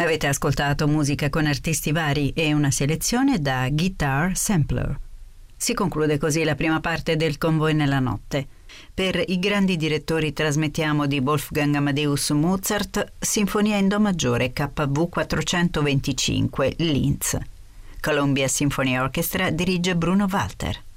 Avete ascoltato musica con artisti vari e una selezione da Guitar Sampler. Si conclude così la prima parte del Convoi nella notte. Per i grandi direttori trasmettiamo di Wolfgang Amadeus Mozart Sinfonia in Do maggiore KV 425 Linz. Columbia Symphony Orchestra dirige Bruno Walter.